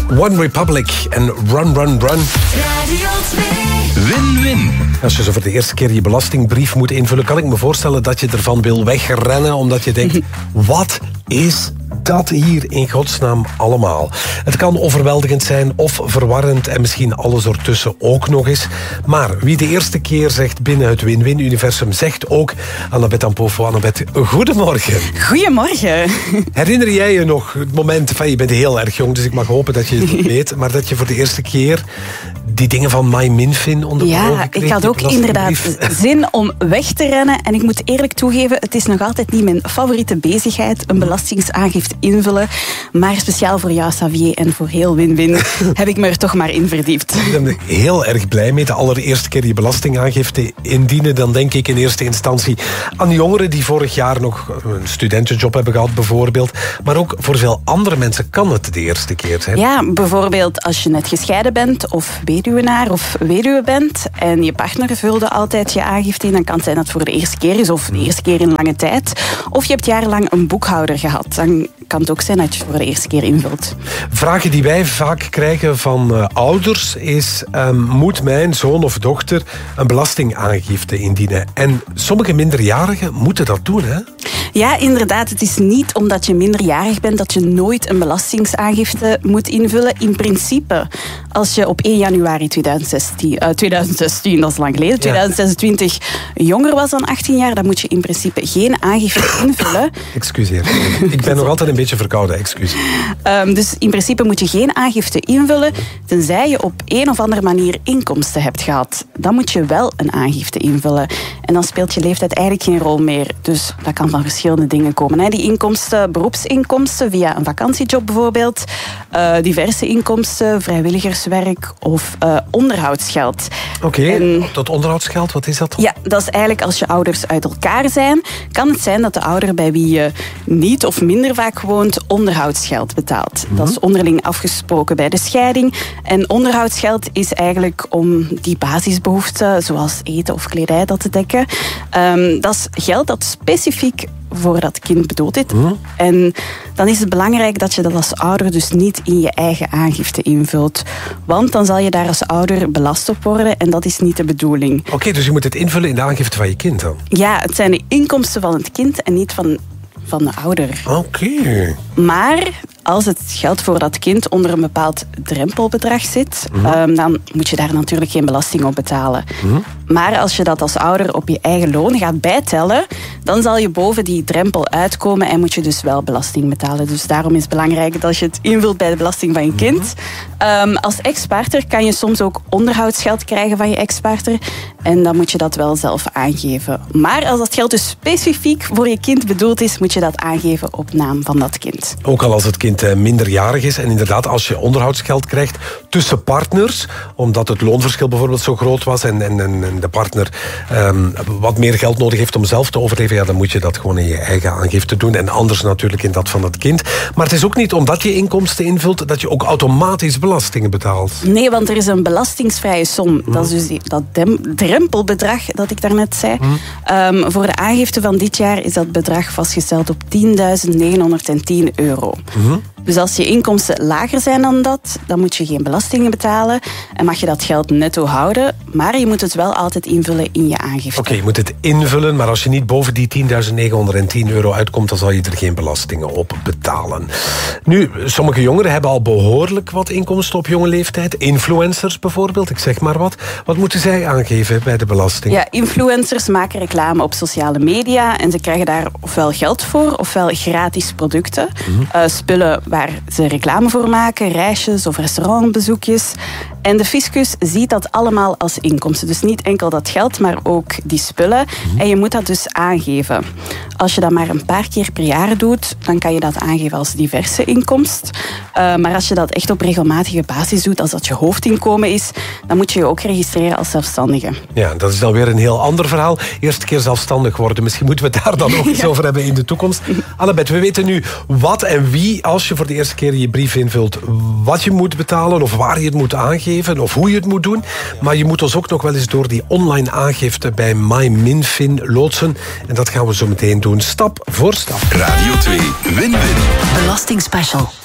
One Republic en Run, Run, Run. Radio 2. Win-win. Als je zo voor de eerste keer je belastingbrief moet invullen, kan ik me voorstellen dat je ervan wil wegrennen, omdat je denkt, wat is dat hier in godsnaam allemaal? Het kan overweldigend zijn of verwarrend en misschien alles ertussen ook nog eens. Maar wie de eerste keer zegt binnen het Win-Win-universum, zegt ook Annabeth Ampoffo. Annabeth, goedemorgen. Goedemorgen. Herinner jij je nog het moment, je bent heel erg jong, dus ik mag hopen dat je het weet, maar dat je voor de eerste keer die dingen van MyMinFin onder de ogen kreeg? Ik had ook inderdaad zin om weg te rennen. En ik moet eerlijk toegeven, het is nog altijd niet mijn favoriete bezigheid, een belastingaangifte invullen. Maar speciaal voor jou, Xavier, en voor heel Win-Win heb ik me er toch maar in verdiept. Ik ben er heel erg blij mee. De allereerste keer die belastingaangifte indienen, dan denk ik in eerste instantie aan jongeren die vorig jaar nog een studentenjob hebben gehad, bijvoorbeeld. Maar ook voor veel andere mensen kan het de eerste keer zijn. Ja, bijvoorbeeld als je net gescheiden bent of weduwenaar of weduwe bent en je partner vulde altijd je aangifte in, dan kan het zijn dat het voor de eerste keer is of de eerste keer in lange tijd. Of je hebt jarenlang een boekhouder gehad. Dan kan het ook zijn dat je het voor de eerste keer invult. Vragen die wij vaak krijgen van ouders is, moet mijn zoon of dochter een belastingaangifte indienen? En sommige minderjarigen moeten dat doen, hè? Ja, inderdaad. Het is niet omdat je minderjarig bent dat je nooit een belastingaangifte moet invullen. In principe, als je op 1 januari 2016, dat is lang geleden, 2026 jonger was dan 18 jaar, dan moet je in principe geen aangifte invullen. Excuseer. Ik ben nog altijd een beetje verkouden, excuus. Dus in principe moet je geen aangifte invullen, tenzij je op een of andere manier inkomsten hebt gehad. Dan moet je wel een aangifte invullen. En dan speelt je leeftijd eigenlijk geen rol meer. Dus dat kan van verschillende dingen komen. Die inkomsten, beroepsinkomsten via een vakantiejob bijvoorbeeld, diverse inkomsten, vrijwilligerswerk of onderhoudsgeld. Oké, dat onderhoudsgeld, wat is dat? Ja, dat is eigenlijk als je ouders uit elkaar zijn, kan het zijn dat de ouder bij wie je niet of minder vaak woont onderhoudsgeld betaalt. Dat is onderling afgesproken bij de scheiding. En onderhoudsgeld is eigenlijk om die basisbehoeften, zoals eten of kledij, dat te dekken. Dat is geld dat specifiek voor dat kind bedoeld is. En dan is het belangrijk dat je dat als ouder dus niet in je eigen aangifte invult. Want dan zal je daar als ouder belast op worden en dat is niet de bedoeling. Oké, dus je moet het invullen in de aangifte van je kind dan? Ja, het zijn de inkomsten van het kind en niet van de ouder. Oké. Maar als het geld voor dat kind onder een bepaald drempelbedrag zit, dan moet je daar natuurlijk geen belasting op betalen. Maar als je dat als ouder op je eigen loon gaat bijtellen, dan zal je boven die drempel uitkomen en moet je dus wel belasting betalen. Dus daarom is het belangrijk dat je het invult bij de belasting van je kind. Als ex-partner kan je soms ook onderhoudsgeld krijgen van je ex-partner en dan moet je dat wel zelf aangeven. Maar als dat geld dus specifiek voor je kind bedoeld is, moet je dat aangeven op naam van dat kind. Ook al als het kind minderjarig is en inderdaad als je onderhoudsgeld krijgt tussen partners, omdat het loonverschil bijvoorbeeld zo groot was en de partner wat meer geld nodig heeft om zelf te overleven, ja, dan moet je dat gewoon in je eigen aangifte doen en anders natuurlijk in dat van het kind. Maar het is ook niet omdat je inkomsten invult dat je ook automatisch belastingen betaalt. Nee, want er is een belastingsvrije som. Dat is dus dat drempelbedrag dat ik daarnet zei. Voor de aangifte van dit jaar is dat bedrag vastgesteld op €10.910. Dus als je inkomsten lager zijn dan dat, dan moet je geen belastingen betalen en mag je dat geld netto houden, maar je moet het wel altijd invullen in je aangifte. Oké, je moet het invullen, maar als je niet boven die €10.910 uitkomt, dan zal je er geen belastingen op betalen. Nu, sommige jongeren hebben al behoorlijk wat inkomsten op jonge leeftijd. Influencers bijvoorbeeld, ik zeg maar wat. Wat moeten zij aangeven bij de belasting? Ja, influencers maken reclame op sociale media en ze krijgen daar ofwel geld voor, ofwel gratis producten. Spullen waar ze reclame voor maken, reisjes of restaurantbezoekjes. En de fiscus ziet dat allemaal als inkomsten. Dus niet enkel dat geld, maar ook die spullen. En je moet dat dus aangeven. Als je dat maar een paar keer per jaar doet, dan kan je dat aangeven als diverse inkomst. Maar als je dat echt op regelmatige basis doet, als dat je hoofdinkomen is, dan moet je je ook registreren als zelfstandige. Ja, dat is dan weer een heel ander verhaal. Eerste keer zelfstandig worden. Misschien moeten we het daar dan nog eens over hebben in de toekomst. Annabeth, we weten nu wat en wie, als je voor de eerste keer je brief invult, wat je moet betalen of waar je het moet aangeven of hoe je het moet doen. Maar je moet ons ook nog wel eens door die online aangifte bij MyMinFin loodsen. En dat gaan we zo meteen doen, stap voor stap. Radio 2 Win-Win. Belastingspecial.